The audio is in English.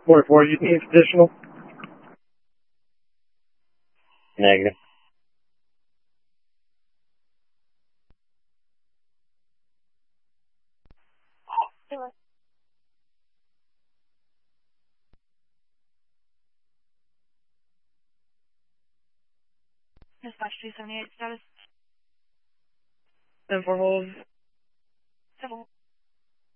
44, you need additional? Negative. Dispatch 278 status. 10-4 hold. 7.